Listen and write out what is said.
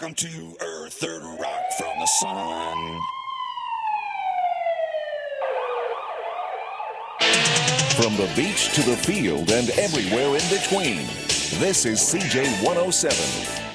Welcome to Earth, third rock from the sun. From the beach to the field and everywhere in between, this is CJ 107.